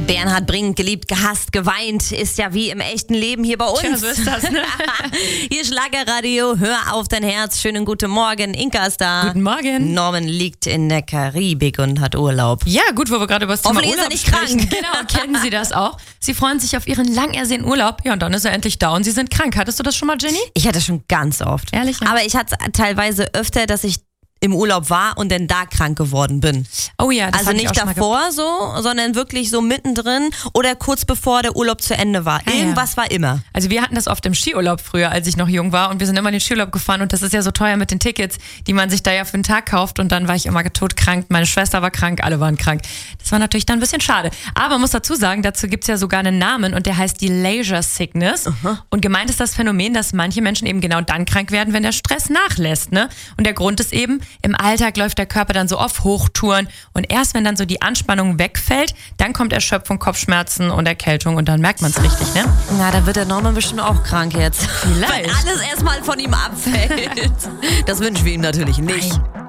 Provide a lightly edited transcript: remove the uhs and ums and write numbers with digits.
Bernhard Brink, geliebt, gehasst, geweint, ist ja wie im echten Leben hier bei uns. Tja, so ist das, ne? Hier Schlagerradio, hör auf dein Herz, schönen guten Morgen, Inka ist da. Guten Morgen. Norman liegt in der Karibik und hat Urlaub. Ja, gut, wo wir gerade über das Thema Hoffentlich Urlaub ist er nicht sprechen. krank. Genau, kennen Sie das auch? Sie freuen sich auf Ihren lang ersehnten Urlaub. Ja, und dann ist er endlich da und Sie sind krank. Hattest du das schon mal, Jenny? Ich hatte schon ganz oft. Ehrlich? Ja. Aber ich hatte es teilweise öfter, dass ich im Urlaub war und dann da krank geworden bin. Oh ja, das Also hatte ich nicht auch schon mal davor so, sondern wirklich so mittendrin oder kurz bevor der Urlaub zu Ende war. Irgendwas war immer. Also wir hatten das oft im Skiurlaub früher, als ich noch jung war, und wir sind immer in den Skiurlaub gefahren und das ist ja so teuer mit den Tickets, die man sich da ja für einen Tag kauft, und dann war ich immer todkrank, meine Schwester war krank, alle waren krank. Das war natürlich dann ein bisschen schade. Aber man muss dazu sagen, dazu gibt's ja sogar einen Namen und der heißt die Leisure Sickness. Und gemeint ist das Phänomen, dass manche Menschen eben genau dann krank werden, wenn der Stress nachlässt, ne? Und der Grund ist eben, im Alltag läuft der Körper dann so auf Hochtouren und erst wenn dann so die Anspannung wegfällt, dann kommt Erschöpfung, Kopfschmerzen und Erkältung und dann merkt man es richtig, ne? Na, da wird der Norman bestimmt auch krank jetzt. Vielleicht. Weil alles erstmal von ihm abfällt. Das wünschen wir ihm natürlich nicht. Nein.